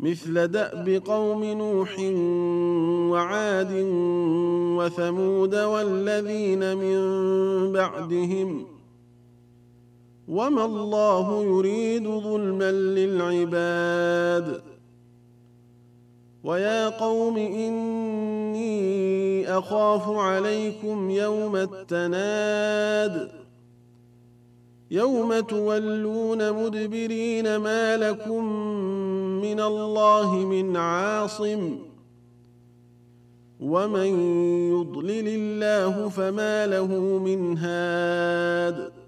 مثل دأب قوم نوح وعاد وثمود والذين من بعدهم وما الله يريد ظلما للعباد ويا قوم إني أخاف عليكم يوم التناد يوم تولون مدبرين ما لكم من الله من عاصم ومن يضلل الله فما له من هاد